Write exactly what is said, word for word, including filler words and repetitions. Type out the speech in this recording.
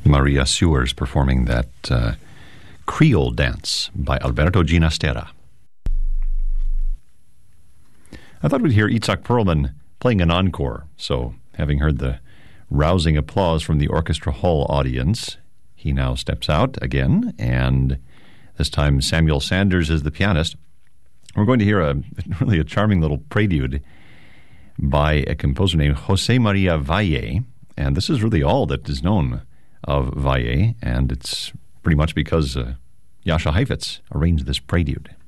Maria Sewers performing that uh, Creole dance by Alberto Ginastera. I thought we'd hear Itzhak Perlman playing an encore, so having heard the rousing applause from the orchestra hall audience, he now steps out again, and this time Samuel Sanders is the pianist. We're going to hear a really a charming little prelude by a composer named Jose Maria Valle, and this is really all that is known of Valle, and it's pretty much because uh, Jascha Heifetz arranged this prelude.